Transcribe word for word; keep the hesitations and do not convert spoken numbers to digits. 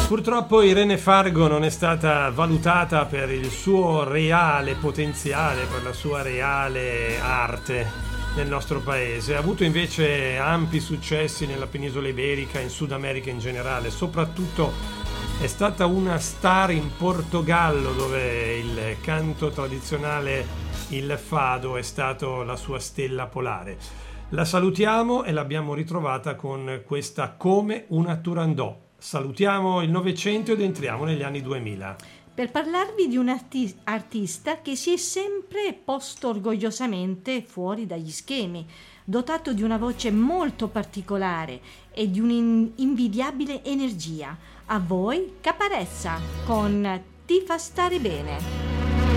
Purtroppo Irene Fargo non è stata valutata per il suo reale potenziale, per la sua reale arte nel nostro paese. Ha avuto invece ampi successi nella penisola iberica, in Sud America in generale. Soprattutto è stata una star in Portogallo, dove il canto tradizionale, il fado, è stato la sua stella polare. La salutiamo e l'abbiamo ritrovata con questa Come una Turandot. Salutiamo il Novecento ed entriamo negli anni duemila. Per parlarvi di un arti- artista che si è sempre posto orgogliosamente fuori dagli schemi, dotato di una voce molto particolare e di un'invidiabile energia. A voi Caparezza con Ti fa stare bene.